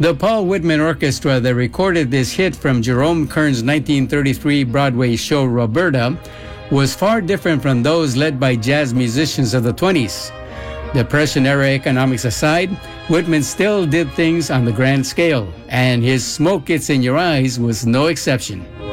The Paul Whitman Orchestra that recorded this hit from Jerome Kern's 1933 Broadway show Roberta was far different from those led by jazz musicians of the 20s. Depression-era economics aside, Whitman still did things on the grand scale, and his Smoke Gets in Your Eyes was no exception.